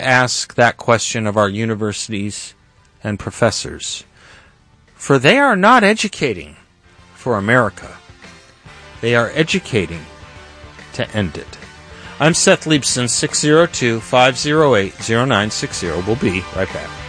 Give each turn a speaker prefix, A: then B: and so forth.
A: to ask that question of our universities and professors, for they are not educating for America. They are educating to end it. I'm Seth Leibson, 602-508-0960. We'll be right back.